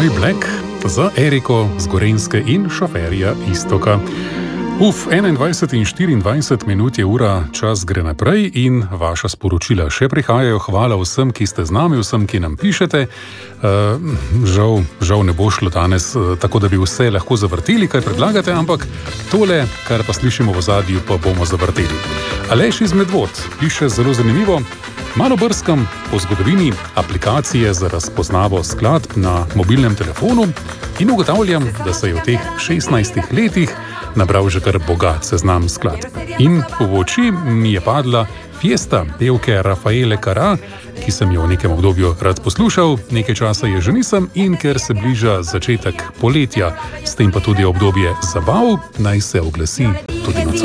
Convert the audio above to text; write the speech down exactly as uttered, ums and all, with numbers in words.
Roy Black za Eriko z Gorenjske in šoferja Iztoka. Uf, enaindvajset in štiriindvajset minut je ura, čas gre naprej in vaša sporočila še prihajajo. Hvala vsem, ki ste z nami, vsem, ki nam pišete. Uh, žal, žal ne bo šlo danes uh, tako, da bi vse lahko zavrteli, kaj predlagate, ampak tole, kar pa slišimo v zadju, pa bomo zavrteli. Aleš iz Medvod piše zelo zanimivo. Malo brskam po zgodovini aplikacije za razpoznavo skladb na mobilnem telefonu in ugotavljam, da se je v teh šestnajstih letih nabral že kar bogat seznam skladb. In v oči mi je padla Fiesta pevke Rafaele Carrà, ki sem jo v nekem obdobju rad poslušal, nekaj časa je že nisem in ker se bliža začetek poletja, s tem pa tudi obdobje zabav, naj se oglasi tudi na